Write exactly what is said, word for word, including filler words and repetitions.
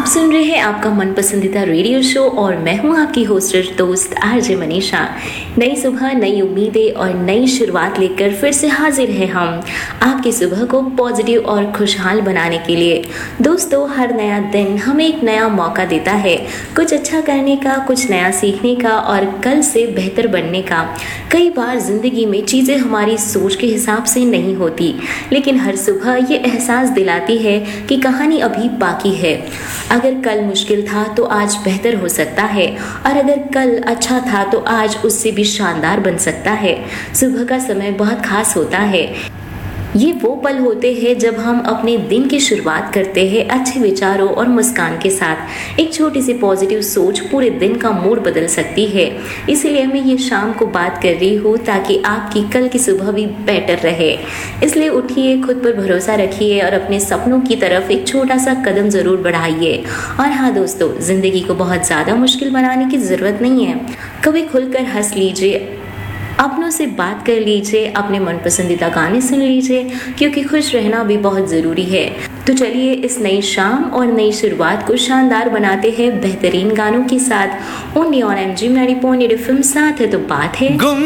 सुन रहे हैं आपका मन पसंदीदा रेडियो शो और मैं हूं आपकी होस्टर दोस्त आरजे मनीषा। नई सुबह, नई उम्मीदें और नई शुरुआत लेकर फिर से हाजिर हैं हम आपकी सुबह को पॉजिटिव और खुशहाल बनाने के लिए। दोस्तों, हर नया दिन हमें एक नया मौका देता है कुछ अच्छा करने का, कुछ नया सीखने का और कल से बेहतर बनने का। कई बार जिंदगी में चीजें हमारी सोच के हिसाब से नहीं होती, लेकिन हर सुबह ये एहसास दिलाती है कि कहानी अभी बाकी है। अगर कल मुश्किल था तो आज बेहतर हो सकता है, और अगर कल अच्छा था तो आज उससे भी शानदार बन सकता है। सुबह का समय बहुत खास होता है। ये वो पल होते हैं जब हम अपने दिन की शुरुआत करते हैं अच्छे विचारों और मुस्कान के साथ। एक छोटी सी पॉजिटिव सोच पूरे दिन का मूड बदल सकती है। इसीलिए मैं ये शाम को बात कर रही हूँ ताकि आपकी कल की सुबह भी बेटर रहे। इसलिए उठिए, खुद पर भरोसा रखिए और अपने सपनों की तरफ एक छोटा सा कदम जरूर बढ़ाइए। और हाँ दोस्तों, जिंदगी को बहुत ज्यादा मुश्किल बनाने की जरूरत नहीं है। कभी खुलकर हंस लीजिए, अपनों से बात कर लीजिए, अपने मन पसंदीदा गाने सुन लीजिए, क्योंकि खुश रहना भी बहुत ज़रूरी है। तो चलिए इस नई शाम और नई शुरुआत को शानदार बनाते हैं बेहतरीन गानों के साथ। Only on M G ninety point eight F M. साथ है तो बात है।